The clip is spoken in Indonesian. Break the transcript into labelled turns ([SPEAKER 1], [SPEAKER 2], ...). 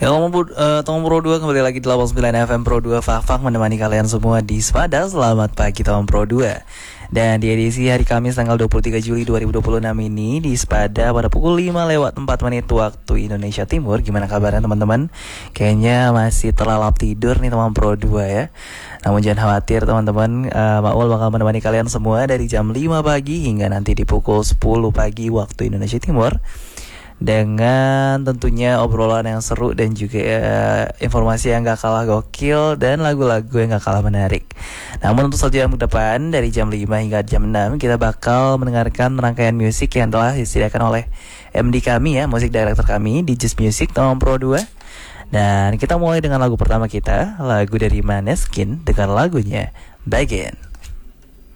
[SPEAKER 1] Ya, Tom Pro 2 kembali lagi di 89 FM Pro 2 Fak menemani kalian semua di Sepada. Selamat pagi Tom Pro 2. Dan di edisi hari Kamis tanggal 23 Juli 2026 ini di Sepada pada pukul 5:04 waktu Indonesia Timur. Gimana kabarnya teman-teman? Kayaknya masih terlalap tidur nih Tom Pro 2 ya. Namun jangan khawatir teman-teman, Maul bakal menemani kalian semua dari jam 5 pagi hingga nanti di pukul 10 pagi waktu Indonesia Timur, dengan tentunya obrolan yang seru dan juga informasi yang gak kalah gokil dan lagu-lagu yang gak kalah menarik. Namun untuk 1 jam ke depan dari jam 5 hingga jam 6 kita bakal mendengarkan rangkaian musik yang telah disediakan oleh MD kami ya, musik director kami di Just Music Tom Pro 2. Dan kita mulai dengan lagu pertama kita, lagu dari Maneskin dengan lagunya Begin.